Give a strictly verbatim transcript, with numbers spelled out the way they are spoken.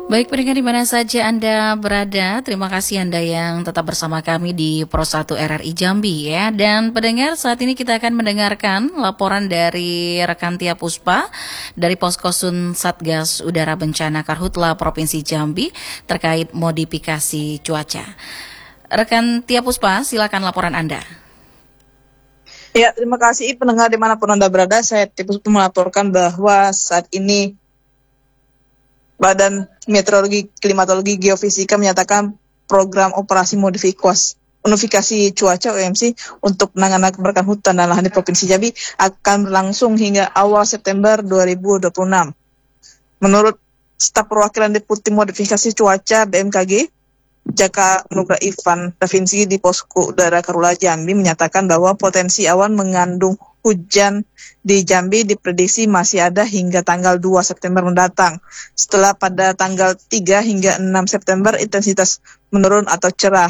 Baik pendengar di mana saja Anda berada, terima kasih Anda yang tetap bersama kami di Pro satu R R I Jambi ya. Dan pendengar, saat ini kita akan mendengarkan laporan dari rekan Tia Puspa dari Poskosun Satgas Udara Bencana Karhutla Provinsi Jambi terkait modifikasi cuaca. Rekan Tia Puspa, silakan laporan Anda. Ya, terima kasih pendengar dimanapun Anda berada. Saya Tia Puspa melaporkan bahwa saat ini Badan Meteorologi, Klimatologi, Geofisika menyatakan program operasi modifikasi modifikasi cuaca O M C untuk penanganan kebakaran hutan dan lahan di Provinsi Jambi akan berlangsung hingga awal September dua ribu dua puluh enam. Menurut staf perwakilan Deputi Modifikasi Cuaca B M K G, Jaka Nugra Ivan Davinci di Posko Udara Karhutla Jambi menyatakan bahwa potensi awan mengandung hujan di Jambi diprediksi masih ada hingga tanggal dua September mendatang. Setelah pada tanggal tiga hingga enam September intensitas menurun atau cerah.